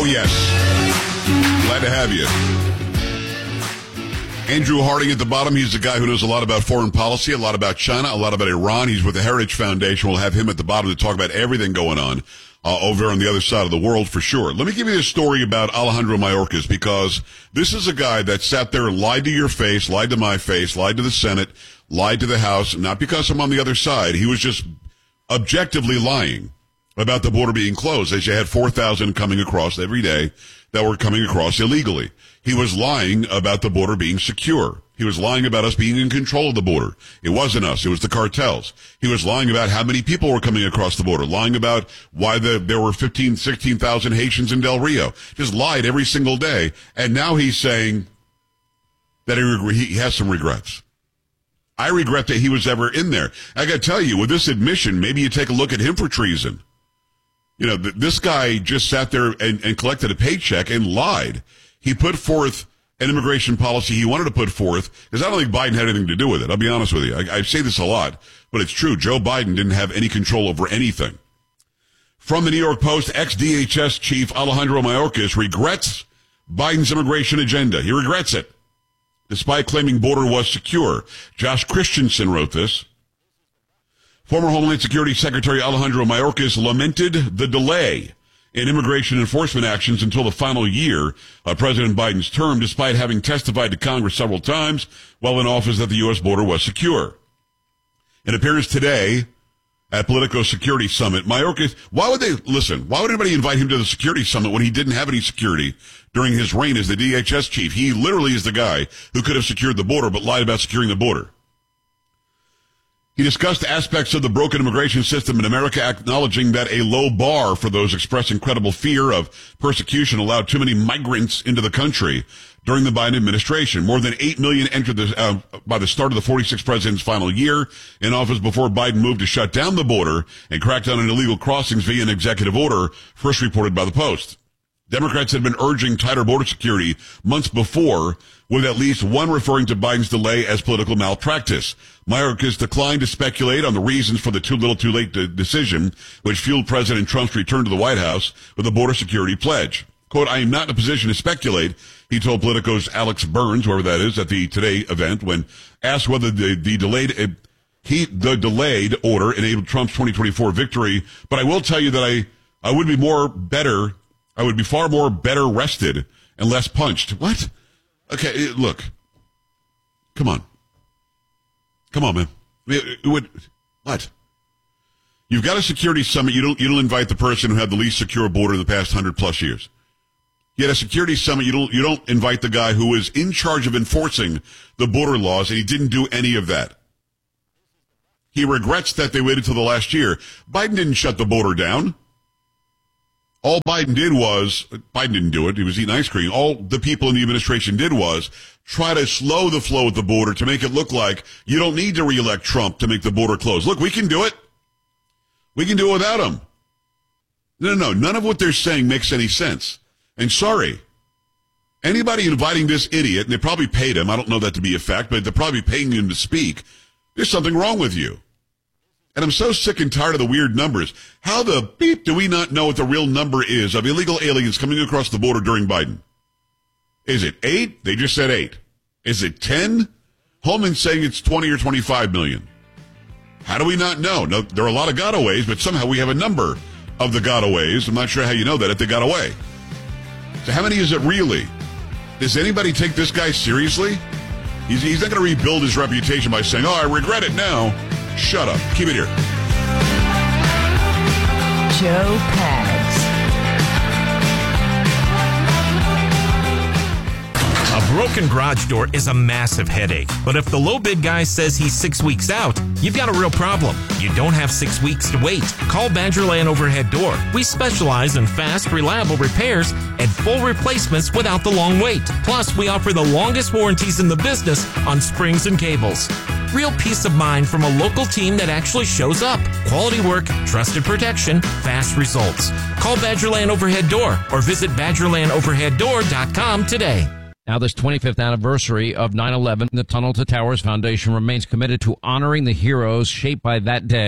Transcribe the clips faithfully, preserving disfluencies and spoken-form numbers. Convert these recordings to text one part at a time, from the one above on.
yes. Glad to have you. Andrew Harding at the bottom. He's the guy who knows a lot about foreign policy, a lot about China, a lot about Iran. He's with the Heritage Foundation. We'll have him at the bottom to talk about everything going on uh, over on the other side of the world for sure. Let me give you this story about Alejandro Mayorkas, because this is a guy that sat there and lied to your face, lied to my face, lied to the Senate, lied to the House, not because I'm on the other side. He was just objectively lying about the border being closed, as you had four thousand coming across every day that were coming across illegally. He was lying about the border being secure. He was lying about us being in control of the border. It wasn't us. It was the cartels. He was lying about how many people were coming across the border, lying about why the, there were fifteen, sixteen thousand Haitians in Del Rio. Just lied every single day. And now he's saying that he, he has some regrets. I regret that he was ever in there. I got to tell you, with this admission, maybe you take a look at him for treason. You know, th- this guy just sat there and, and collected a paycheck and lied. He put forth an immigration policy he wanted to put forth, because I don't think Biden had anything to do with it. I'll be honest with you. I, I say this a lot, but it's true. Joe Biden didn't have any control over anything. From the New York Post, ex-D H S chief Alejandro Mayorkas regrets Biden's immigration agenda. He regrets it, despite claiming border was secure. Josh Christensen wrote this. Former Homeland Security Secretary Alejandro Mayorkas lamented the delay in immigration enforcement actions until the final year of President Biden's term, despite having testified to Congress several times while in office that the U S border was secure. In appearance today at Politico Security Summit, Mayorkas, why would they, listen, why would anybody invite him to the security summit when he didn't have any security during his reign as the D H S chief? He literally is the guy who could have secured the border but lied about securing the border. He discussed aspects of the broken immigration system in America, acknowledging that a low bar for those expressing credible fear of persecution allowed too many migrants into the country during the Biden administration. More than eight million entered the, uh, by the start of the forty-sixth president's final year in office before Biden moved to shut down the border and crack down on illegal crossings via an executive order, first reported by the Post. Democrats had been urging tighter border security months before, with at least one referring to Biden's delay as political malpractice. Mayorkas declined to speculate on the reasons for the too little too late de- decision, which fueled President Trump's return to the White House with a border security pledge. Quote, I am not in a position to speculate, he told Politico's Alex Burns, whoever that is, at the Today event, when asked whether the, the delayed uh, he the delayed order enabled Trump's twenty twenty-four victory. But I will tell you that I, I would be more better, I would be far more better rested and less punched. What? Okay, look. Come on. Come on, man. It would, what? You've got a security summit. You don't, you don't invite the person who had the least secure border in the past hundred plus years. You had a security summit. You don't, you don't invite the guy who was in charge of enforcing the border laws, and he didn't do any of that. He regrets that they waited till the last year. Biden didn't shut the border down. All Biden did was, Biden didn't do it, he was eating ice cream. All the people in the administration did was try to slow the flow at the border to make it look like you don't need to reelect Trump to make the border close. Look, we can do it. We can do it without him. No, no, no. None of what they're saying makes any sense. And sorry, anybody inviting this idiot, and they probably paid him, I don't know that to be a fact, but they're probably paying him to speak, there's something wrong with you. And I'm so sick and tired of the weird numbers. How the beep do we not know what the real number is of illegal aliens coming across the border during Biden? Is it eight? They just said eight. Is it ten? Holman's saying it's twenty or twenty-five million. How do we not know? No, there are a lot of gotaways, but somehow we have a number of the gotaways. I'm not sure how you know that if they got away. So how many is it really? Does anybody take this guy seriously? He's, he's not going to rebuild his reputation by saying, oh, I regret it now. Shut up. Keep it here. Joe Pags. A broken garage door is a massive headache, but if the low bid guy says he's six weeks out, you've got a real problem. You don't have six weeks to wait. Call Badgerland Overhead Door. We specialize in fast, reliable repairs and full replacements without the long wait. Plus, we offer the longest warranties in the business on springs and cables. Real peace of mind from a local team that actually shows up. Quality work, trusted protection, fast results. Call Badgerland Overhead Door or visit badgerland overhead door dot com today. Now, this twenty-fifth anniversary of nine eleven, the Tunnel to Towers Foundation remains committed to honoring the heroes shaped by that day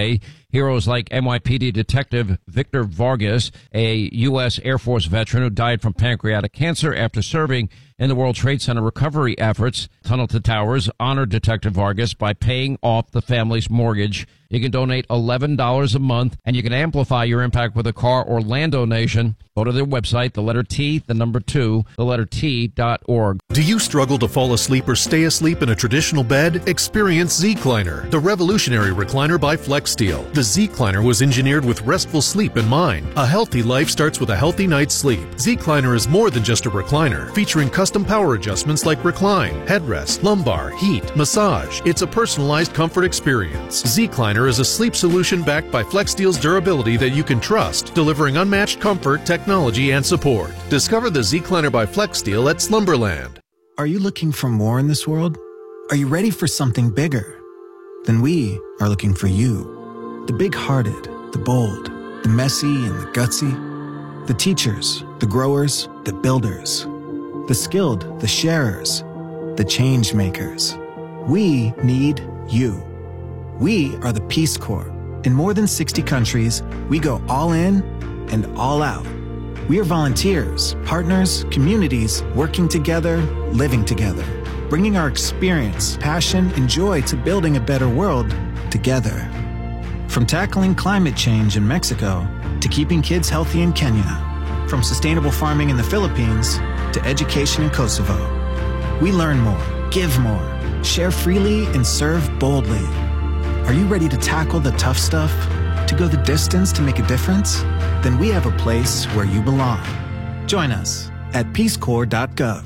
Heroes like N Y P D Detective Victor Vargas, a U S Air Force veteran who died from pancreatic cancer after serving in the World Trade Center recovery efforts. Tunnel to Towers honored Detective Vargas by paying off the family's mortgage. You can donate eleven dollars a month, and you can amplify your impact with a car or land donation. Go to their website, the letter T, the number two, the letter T dot org. Do you struggle to fall asleep or stay asleep in a traditional bed? Experience Z-Cliner, the revolutionary recliner by FlexSteel. The Z-Cliner was engineered with restful sleep in mind. A healthy life starts with a healthy night's sleep. Z-Cliner is more than just a recliner, featuring custom power adjustments like recline, headrest, lumbar, heat, massage. It's a personalized comfort experience. Z-Cliner is a sleep solution backed by FlexSteel's durability that you can trust, delivering unmatched comfort, technology, and support. Discover the Z-Cliner by FlexSteel at Slumberland. Are you looking for more in this world? Are you ready for something bigger? Then we are looking for you. The big-hearted, the bold, the messy and the gutsy. The teachers, the growers, the builders. The skilled, the sharers, the change makers. We need you. We are the Peace Corps. In more than sixty countries, we go all in and all out. We are volunteers, partners, communities, working together, living together, bringing our experience, passion, and joy to building a better world together. From tackling climate change in Mexico to keeping kids healthy in Kenya, from sustainable farming in the Philippines to education in Kosovo. We learn more, give more, share freely, and serve boldly. Are you ready to tackle the tough stuff? To go the distance to make a difference? Then we have a place where you belong. Join us at peace corps dot gov.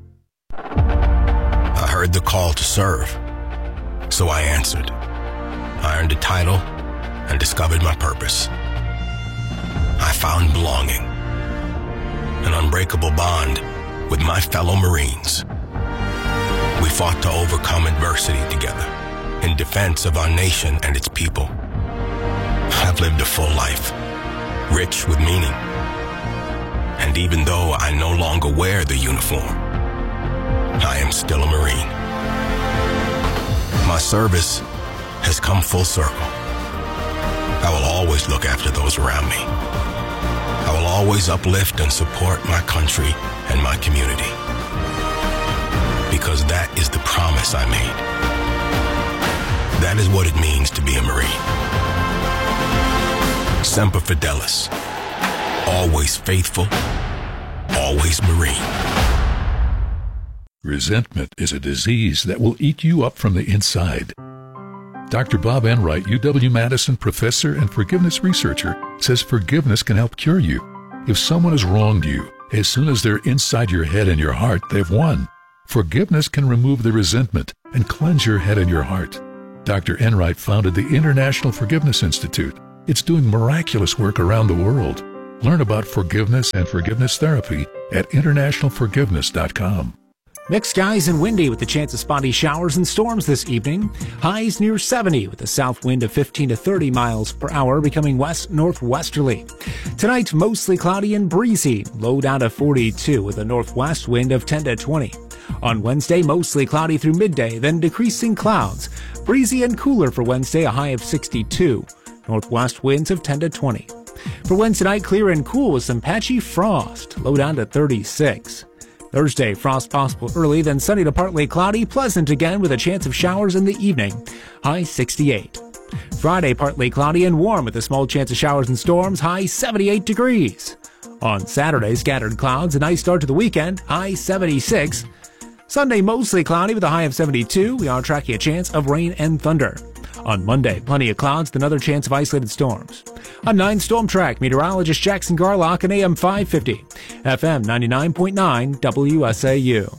I heard the call to serve, so I answered. I earned a title and discovered my purpose. I found belonging, an unbreakable bond with my fellow Marines. We fought to overcome adversity together in defense of our nation and its people. I've lived a full life, rich with meaning. And even though I no longer wear the uniform, I am still a Marine. My service has come full circle. I will always look after those around me. I will always uplift and support my country and my community. Because that is the promise I made. That is what it means to be a Marine. Semper Fidelis. Always faithful. Always Marine. Resentment is a disease that will eat you up from the inside. Doctor Bob Enright, U W-Madison professor and forgiveness researcher, says forgiveness can help cure you. If someone has wronged you, as soon as they're inside your head and your heart, they've won. Forgiveness can remove the resentment and cleanse your head and your heart. Doctor Enright founded the International Forgiveness Institute. It's doing miraculous work around the world. Learn about forgiveness and forgiveness therapy at international forgiveness dot com. Mixed skies and windy with the chance of spotty showers and storms this evening. Highs near seventy with a south wind of fifteen to thirty miles per hour, becoming west-northwesterly. Tonight, mostly cloudy and breezy. Low down to forty-two with a northwest wind of ten to twenty. On Wednesday, mostly cloudy through midday, then decreasing clouds. Breezy and cooler for Wednesday, a high of sixty-two. Northwest winds of ten to twenty. For Wednesday night, clear and cool with some patchy frost. Low down to thirty-six. Thursday, frost possible early, then sunny to partly cloudy, pleasant again with a chance of showers in the evening. High sixty-eight. Friday, partly cloudy and warm with a small chance of showers and storms. High seventy-eight degrees. On Saturday, scattered clouds, a nice start to the weekend. High seventy-six. Sunday, mostly cloudy with a high of seventy-two. We are tracking a chance of rain and thunder. On Monday, plenty of clouds, another chance of isolated storms. On nine Storm Track, meteorologist Jackson Garlock on A M five fifty, F M ninety-nine point nine W S A U.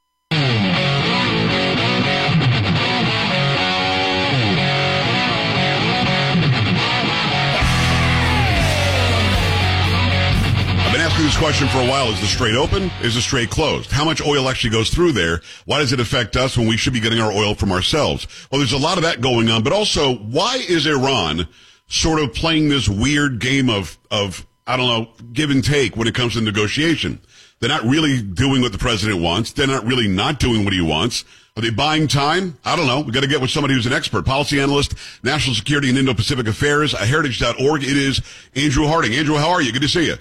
I've been asking this question for a while. Is the strait open? Is the strait closed? How much oil actually goes through there? Why does it affect us when we should be getting our oil from ourselves? Well, there's a lot of that going on, but also, why is Iran sort of playing this weird game of, of, I don't know, give and take when it comes to negotiation. They're not really doing what the president wants. They're not really not doing what he wants. Are they buying time? I don't know. We got to get with somebody who's an expert, policy analyst, national security and Indo-Pacific affairs, heritage dot org. It is Andrew Harding. Andrew, how are you? Good to see you.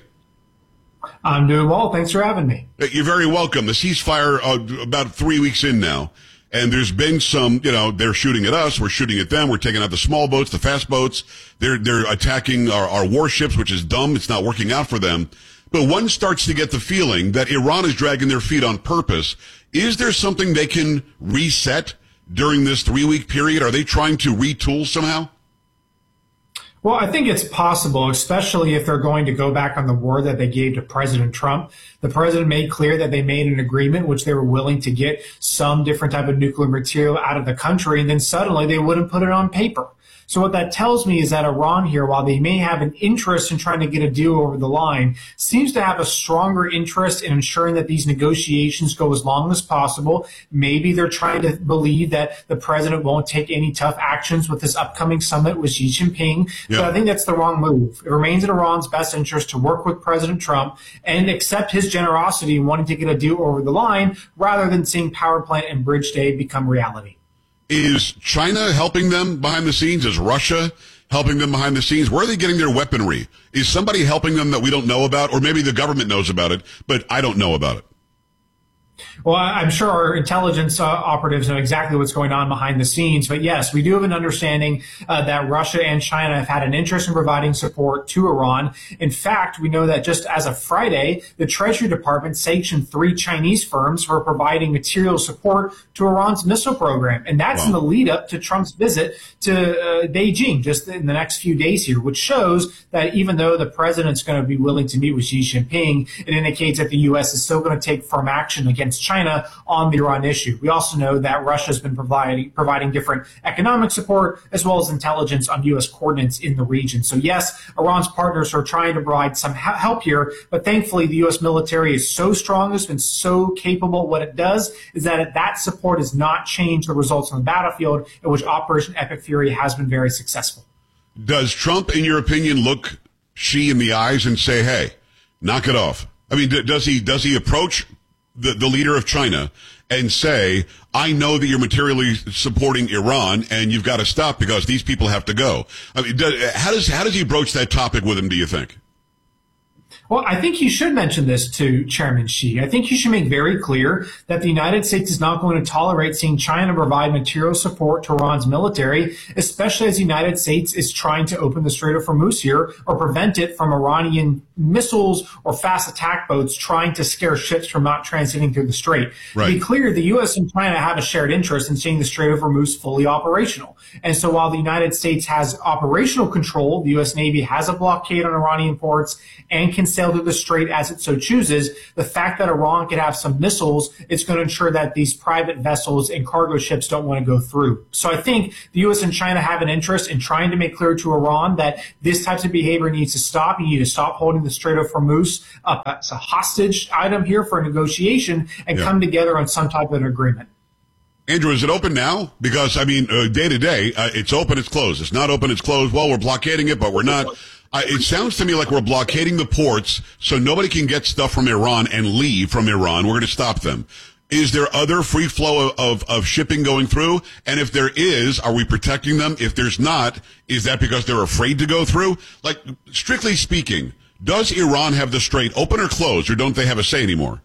I'm doing well. Thanks for having me. You're very welcome. The ceasefire uh, about three weeks in now, and there's been some, you know, they're shooting at us, we're shooting at them, we're taking out the small boats, the fast boats. They're they're attacking our, our warships, which is dumb. It's not working out for them. But one starts to get the feeling that Iran is dragging their feet on purpose. Is there something they can reset during this three-week period? Are they trying to retool somehow? Well, I think it's possible, especially if they're going to go back on the word that they gave to President Trump. The president made clear that they made an agreement which they were willing to get some different type of nuclear material out of the country, and then suddenly they wouldn't put it on paper. So what that tells me is that Iran here, while they may have an interest in trying to get a deal over the line, seems to have a stronger interest in ensuring that these negotiations go as long as possible. Maybe they're trying to believe that the president won't take any tough actions with this upcoming summit with Xi Jinping. Yeah. But I think that's the wrong move. It remains in Iran's best interest to work with President Trump and accept his generosity in wanting to get a deal over the line rather than seeing power plant and bridge day become reality. Is China helping them behind the scenes? Is Russia helping them behind the scenes? Where are they getting their weaponry? Is somebody helping them that we don't know about? Or maybe the government knows about it, but I don't know about it. Well, I'm sure our intelligence uh, operatives know exactly what's going on behind the scenes. But yes, we do have an understanding uh, that Russia and China have had an interest in providing support to Iran. In fact, we know that just as of Friday, the Treasury Department sanctioned three Chinese firms for providing material support to Iran's missile program. And that's wow. in the lead up to Trump's visit to uh, Beijing just in the next few days here, which shows that even though the president's going to be willing to meet with Xi Jinping, it indicates that the U S is still going to take firm action against China on the Iran issue. We also know that Russia has been providing providing different economic support as well as intelligence on U S coordinates in the region. So yes, Iran's partners are trying to provide some help here, but thankfully the U S military is so strong, it's been so capable. What it does is that that support has not changed the results on the battlefield, in which Operation Epic Fury has been very successful. Does Trump, in your opinion, look Xi in the eyes and say, hey, knock it off? I mean, does he does he approach The, the leader of China and say, I know that you're materially supporting Iran and you've got to stop because these people have to go? I mean, do, how does how does he broach that topic with him, do you think? Well, I think he should mention this to Chairman Xi. I think he should make very clear that the United States is not going to tolerate seeing China provide material support to Iran's military, especially as the United States is trying to open the Strait of Hormuz here or prevent it from Iranian missiles or fast attack boats trying to scare ships from not transiting through the strait. Right. To be clear, the U S and China have a shared interest in seeing the Strait of Hormuz fully operational. And so while the United States has operational control, the U S Navy has a blockade on Iranian ports and can sail through the strait as it so chooses, the fact that Iran could have some missiles, it's going to ensure that these private vessels and cargo ships don't want to go through. So I think the U S and China have an interest in trying to make clear to Iran that this type of behavior needs to stop. You need to stop holding the Strait of Hormuz up as a hostage item here for a negotiation and yeah. come together on some type of an agreement. Andrew, is it open now? Because, I mean, uh, day to day, uh, it's open, it's closed. It's not open, it's closed. Well, we're blockading it, but we're not. Uh, it sounds to me like we're blockading the ports so nobody can get stuff from Iran and leave from Iran. We're going to stop them. Is there other free flow of, of, of shipping going through? And if there is, are we protecting them? If there's not, is that because they're afraid to go through? Like, strictly speaking, does Iran have the strait open or closed, or don't they have a say anymore?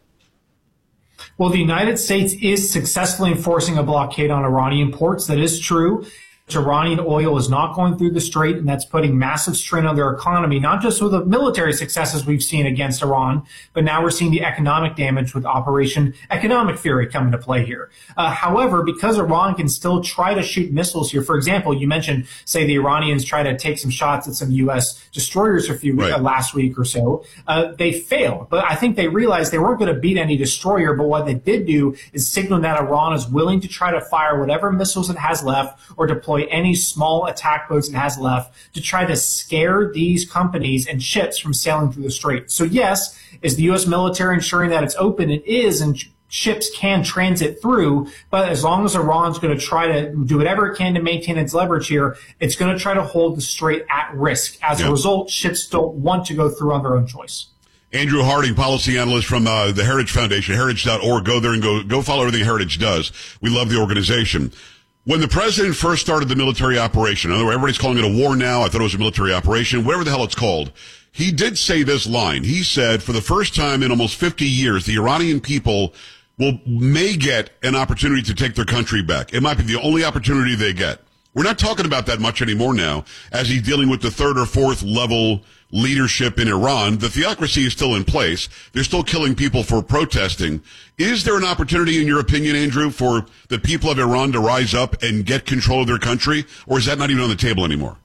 Well, the United States is successfully enforcing a blockade on Iranian ports. That is true. Iranian oil is not going through the strait, and that's putting massive strain on their economy, not just with the military successes we've seen against Iran, but now we're seeing the economic damage with Operation Economic Fury come into play here. Uh, however, because Iran can still try to shoot missiles here, for example, you mentioned, say, the Iranians try to take some shots at some U S destroyers a few right. uh, last week or so, uh, they failed. But I think they realized they weren't going to beat any destroyer, but what they did do is signal that Iran is willing to try to fire whatever missiles it has left or deploy deploy any small attack boats it has left to try to scare these companies and ships from sailing through the strait. So yes, is the U S military ensuring that it's open? It is, and ships can transit through, but as long as Iran's going to try to do whatever it can to maintain its leverage here, it's going to try to hold the strait at risk. As yep. a result, ships don't want to go through on their own choice. Andrew Harding, policy analyst from uh, the Heritage Foundation, heritage dot org. Go there and go, go follow everything Heritage does. We love the organization. When the president first started the military operation, I know everybody's calling it a war now. I thought it was a military operation, whatever the hell it's called. He did say this line. He said, for the first time in almost fifty years, the Iranian people will may get an opportunity to take their country back. It might be the only opportunity they get. We're not talking about that much anymore now, as he's dealing with the third or fourth level leadership in Iran. The theocracy is still in place. They're still killing people for protesting. Is there an opportunity, in your opinion, Andrew, for the people of Iran to rise up and get control of their country, or is that not even on the table anymore?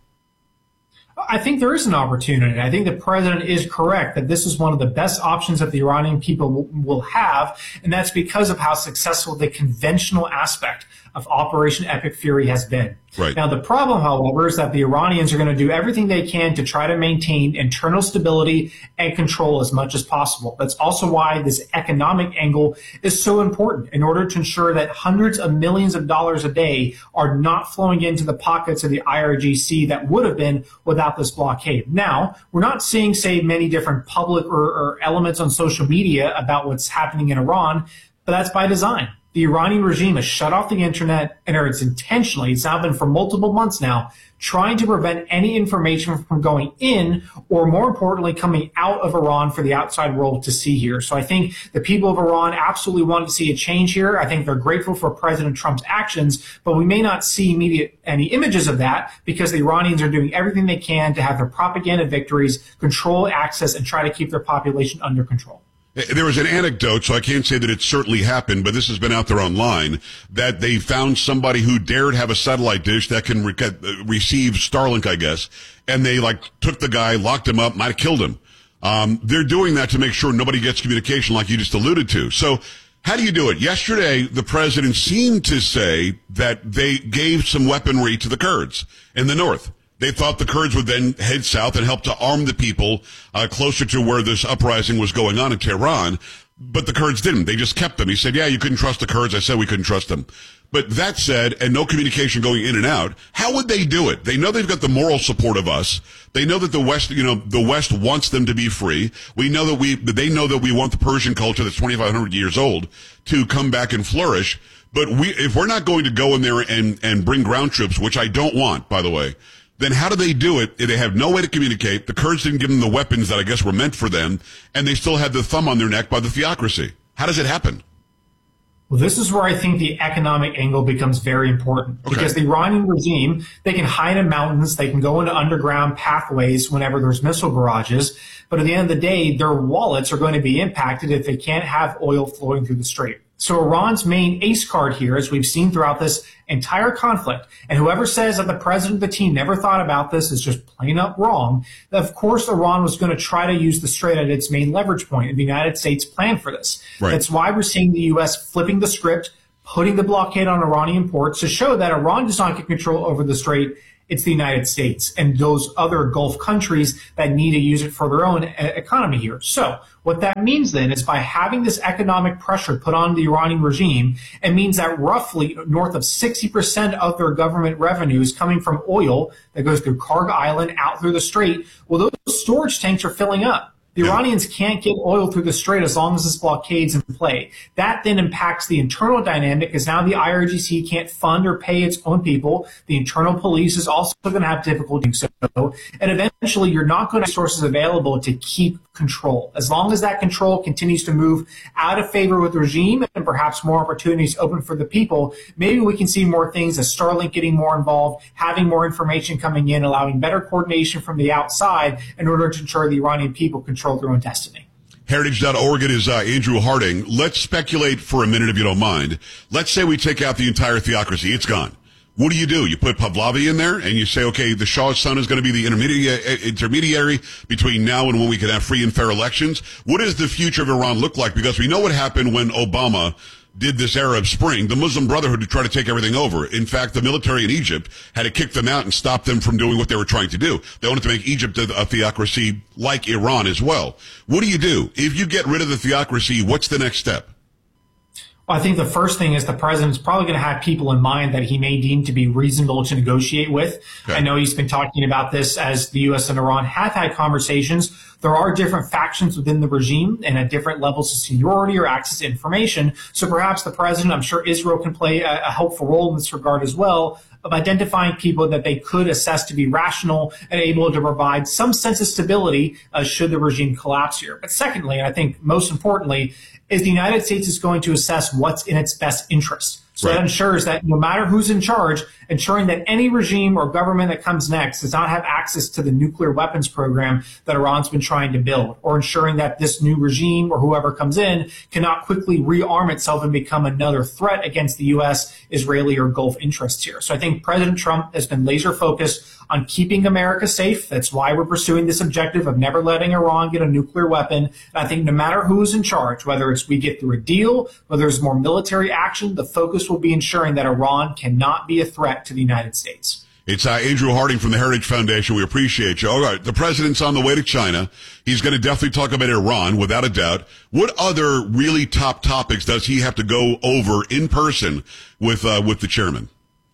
I think there is an opportunity. I think the president is correct that this is one of the best options that the Iranian people will, will have, and that's because of how successful the conventional aspect of Operation Epic Fury has been. Right. Now, the problem, however, is that the Iranians are going to do everything they can to try to maintain internal stability and control as much as possible. That's also why this economic angle is so important, in order to ensure that hundreds of millions of dollars a day are not flowing into the pockets of the I R G C that would have been without this blockade. Now, we're not seeing, say, many different public or, or elements on social media about what's happening in Iran, but that's by design. The Iranian regime has shut off the internet, and it's intentionally, it's now been for multiple months now, trying to prevent any information from going in, or more importantly, coming out of Iran for the outside world to see here. So I think the people of Iran absolutely want to see a change here. I think they're grateful for President Trump's actions, but we may not see immediate any images of that, because the Iranians are doing everything they can to have their propaganda victories, control access, and try to keep their population under control. There was an anecdote, so I can't say that it certainly happened, but this has been out there online, that they found somebody who dared have a satellite dish that can re- receive Starlink, I guess, and they like took the guy, locked him up, might have killed him. Um, they're doing that to make sure nobody gets communication, like you just alluded to. So how do you do it? Yesterday, the president seemed to say that they gave some weaponry to the Kurds in the north. They thought the Kurds would then head south and help to arm the people uh, closer to where this uprising was going on in Tehran. But the Kurds didn't. They just kept them. He said, yeah, you couldn't trust the Kurds. I said we couldn't trust them. But that said, and no communication going in and out, how would they do it? They know they've got the moral support of us. They know that the West, you know, the West wants them to be free. We know that we, they know that we want the Persian culture that's twenty-five hundred years old to come back and flourish. But we, if we're not going to go in there and, and bring ground troops, which I don't want, by the way, then how do they do it? They have no way to communicate. The Kurds didn't give them the weapons that I guess were meant for them, and they still had the thumb on their neck by the theocracy. How does it happen? Well, this is where I think the economic angle becomes very important, okay. because the Iranian regime, they can hide in mountains, they can go into underground pathways whenever there's missile barrages, but at the end of the day, their wallets are going to be impacted if they can't have oil flowing through the strait. So Iran's main ace card here, as we've seen throughout this entire conflict, and whoever says that the president of the team never thought about this is just plain up wrong. Of course, Iran was going to try to use the strait as its main leverage point, and the United States planned for this. Right. That's why we're seeing the U S flipping the script, putting the blockade on Iranian ports to show that Iran does not get control over the strait. It's the United States and those other Gulf countries that need to use it for their own economy here. So what that means then is, by having this economic pressure put on the Iranian regime, it means that roughly north of sixty percent of their government revenue is coming from oil that goes through Kharg Island out through the strait. Well, those storage tanks are filling up. The Iranians can't get oil through the strait as long as this blockade's in play. That then impacts the internal dynamic, because now the I R G C can't fund or pay its own people. The internal police is also going to have difficulty doing so. And eventually, you're not going to have sources available to keep control. As long as that control continues to move out of favor with the regime, and perhaps more opportunities open for the people, maybe we can see more things as Starlink getting more involved, having more information coming in, allowing better coordination from the outside in order to ensure the Iranian people control their own destiny. heritage dot org, it is uh, Andrew Harding. Let's speculate for a minute, if you don't mind. Let's say we take out the entire theocracy. It's gone. What do you do? You put Pahlavi in there and you say, okay, the Shah's son is going to be the intermediary, intermediary between now and when we can have free and fair elections. What does the future of Iran look like? Because we know what happened when Obama did this Arab Spring, the Muslim Brotherhood to try to take everything over. In fact, the military in Egypt had to kick them out and stop them from doing what they were trying to do. They wanted to make Egypt a, a theocracy like Iran as well. What do you do? If you get rid of the theocracy, what's the next step? Well, I think the first thing is the president's probably going to have people in mind that he may deem to be reasonable to negotiate with. Okay. I know he's been talking about this as the U S and Iran have had conversations. There are different factions within the regime and at different levels of seniority or access to information. So perhaps the president, I'm sure Israel can play a, a helpful role in this regard as well, of identifying people that they could assess to be rational and able to provide some sense of stability uh, should the regime collapse here. But secondly, and I think most importantly, is the United States is going to assess what's in its best interest. So right. That ensures that no matter who's in charge, ensuring that any regime or government that comes next does not have access to the nuclear weapons program that Iran's been trying to build, or ensuring that this new regime or whoever comes in cannot quickly rearm itself and become another threat against the U S, Israeli, or Gulf interests here. So I think President Trump has been laser focused on keeping America safe. That's why we're pursuing this objective of never letting Iran get a nuclear weapon. And I think no matter who's in charge, whether it's we get through a deal, whether it's more military action, the focus will be ensuring that Iran cannot be a threat to the United States. It's uh, Andrew Harding from the Heritage Foundation. We appreciate you. All right, the president's on the way to China. He's going to definitely talk about Iran, without a doubt. What other really top topics does he have to go over in person with uh, with the chairman?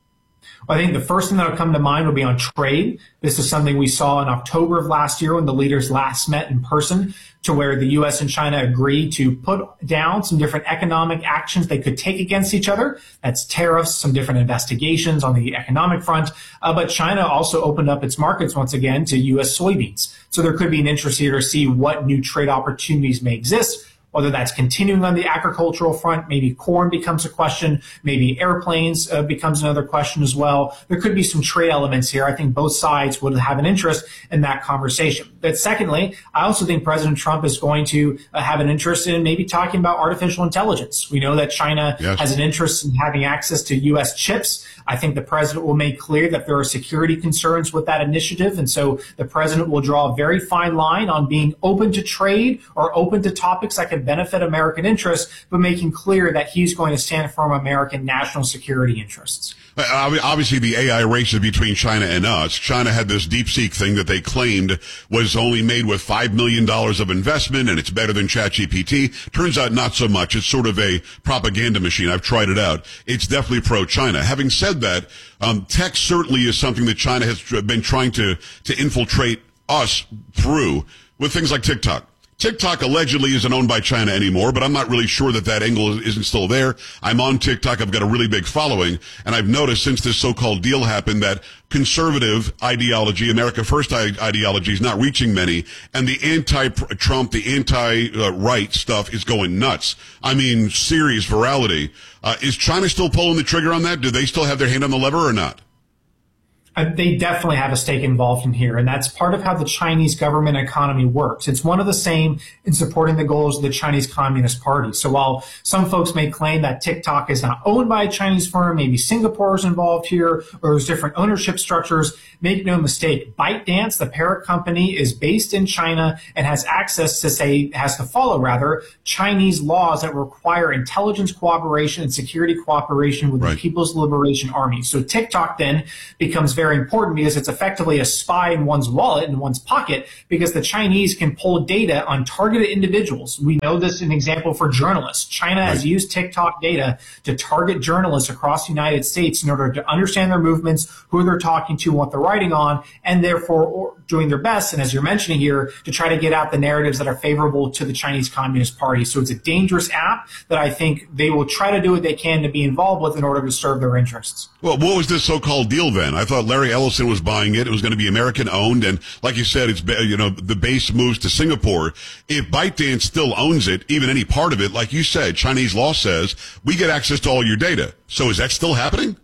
I think the first thing that will come to mind will be on trade. This is something we saw in October of last year when the leaders last met in person, to where the U S and China agreed to put down some different economic actions they could take against each other. That's tariffs, some different investigations on the economic front. Uh, but China also opened up its markets once again to U S soybeans. So there could be an interest here to see what new trade opportunities may exist. Whether that's continuing on the agricultural front, maybe corn becomes a question, maybe airplanes uh, becomes another question as well. There could be some trade elements here. I think both sides would have an interest in that conversation. But secondly, I also think President Trump is going to uh, have an interest in maybe talking about artificial intelligence. We know that China yes. has an interest in having access to U S chips. I think the president will make clear that there are security concerns with that initiative. And so the president will draw a very fine line on being open to trade or open to topics that could benefit American interests, but making clear that he's going to stand for American national security interests. Obviously, the A I race is between China and us. China had this DeepSeek thing that they claimed was only made with five million dollars of investment, and it's better than ChatGPT. Turns out not so much. It's sort of a propaganda machine. I've tried it out. It's definitely pro-China. Having said that, um, tech certainly is something that China has been trying to, to infiltrate us through with things like TikTok. TikTok allegedly isn't owned by China anymore, but I'm not really sure that that angle isn't still there. I'm on TikTok. I've got a really big following, and I've noticed since this so-called deal happened that conservative ideology, America First ideology, is not reaching many, and the anti-Trump, the anti-right stuff is going nuts. I mean, serious virality. Uh, is China still pulling the trigger on that? Do they still have their hand on the lever or not? Uh, they definitely have a stake involved in here, and that's part of how the Chinese government economy works. It's one of the same in supporting the goals of the Chinese Communist Party. So while some folks may claim that TikTok is not owned by a Chinese firm, maybe Singapore is involved here, or there's different ownership structures, make no mistake, ByteDance, the parent company, is based in China and has access to, say, has to follow, rather, Chinese laws that require intelligence cooperation and security cooperation with right. the People's Liberation Army. So TikTok then becomes very very important because it's effectively a spy in one's wallet, in one's pocket, because the Chinese can pull data on targeted individuals. We know this in example for journalists. China right. has used TikTok data to target journalists across the United States in order to understand their movements, who they're talking to, what they're writing on, and therefore doing their best, and as you're mentioning here, to try to get out the narratives that are favorable to the Chinese Communist Party. So it's a dangerous app that I think they will try to do what they can to be involved with in order to serve their interests. Well, what was this so-called deal then? I thought Larry Ellison was buying it. It was going to be American-owned, and like you said, it's you know the base moves to Singapore. If ByteDance still owns it, even any part of it, like you said, Chinese law says we get access to all your data. So is that still happening?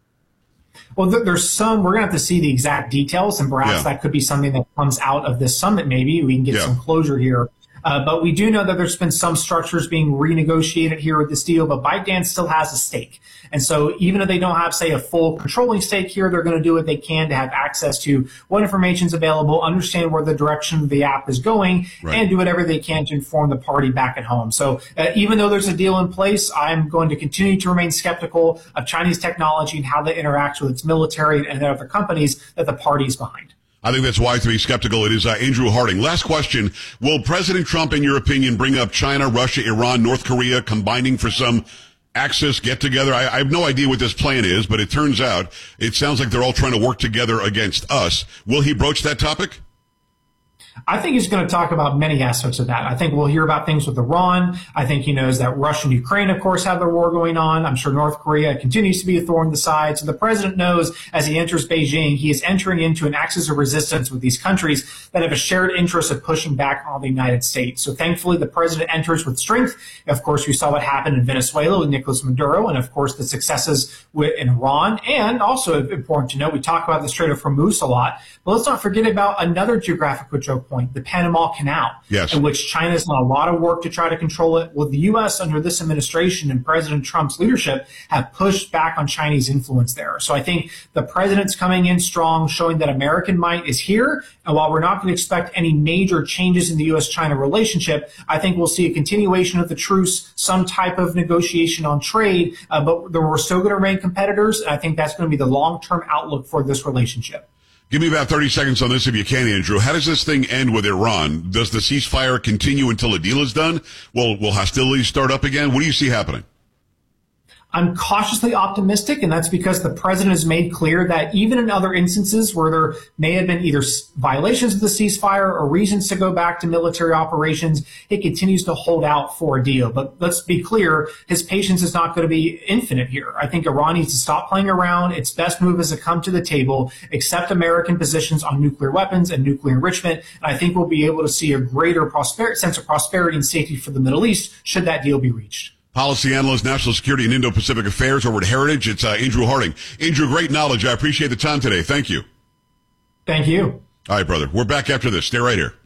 Well, there's some, we're going to have to see the exact details, and perhaps yeah. that could be something that comes out of this summit maybe. We can get yeah. some closure here. Uh, but we do know that there's been some structures being renegotiated here with this deal, but ByteDance still has a stake. And so even if they don't have, say, a full controlling stake here, they're going to do what they can to have access to what information is available, understand where the direction of the app is going, right, and do whatever they can to inform the party back at home. So uh, even though there's a deal in place, I'm going to continue to remain skeptical of Chinese technology and how that interacts with its military and other companies that the party is behind. I think that's wise to be skeptical. It is uh, Andrew Harding. Last question. Will President Trump, in your opinion, bring up China, Russia, Iran, North Korea combining for some Axis get-together? I, I have no idea what this plan is, but it turns out it sounds like they're all trying to work together against us. Will he broach that topic? I think he's going to talk about many aspects of that. I think we'll hear about things with Iran. I think he knows that Russia and Ukraine, of course, have their war going on. I'm sure North Korea continues to be a thorn in the side. So the president knows as he enters Beijing, he is entering into an axis of resistance with these countries that have a shared interest of pushing back on the United States. So thankfully, the president enters with strength. Of course, we saw what happened in Venezuela with Nicolas Maduro, and of course, the successes in Iran. And also important to note, we talk about the Strait of Hormuz a lot, but let's not forget about another geographical choke point, the Panama Canal, yes, in which China has done a lot of work to try to control it. Well, the U S under this administration and President Trump's leadership have pushed back on Chinese influence there. So I think the president's coming in strong, showing that American might is here. And while we're not going to expect any major changes in the U S China relationship, I think we'll see a continuation of the truce, some type of negotiation on trade, uh, but we're still going to remain competitors. And I think that's going to be the long-term outlook for this relationship. Give me about thirty seconds on this if you can, Andrew. How does this thing end with Iran? Does the ceasefire continue until a deal is done? Will, will hostilities start up again? What do you see happening? I'm cautiously optimistic, and that's because the president has made clear that even in other instances where there may have been either violations of the ceasefire or reasons to go back to military operations, he continues to hold out for a deal. But let's be clear, his patience is not going to be infinite here. I think Iran needs to stop playing around. Its best move is to come to the table, accept American positions on nuclear weapons and nuclear enrichment, and I think we'll be able to see a greater prosper- sense of prosperity and safety for the Middle East should that deal be reached. Policy analyst, national security and Indo-Pacific affairs over at Heritage. It's uh, Andrew Harding. Andrew, great knowledge. I appreciate the time today. Thank you. Thank you. All right, brother. We're back after this. Stay right here.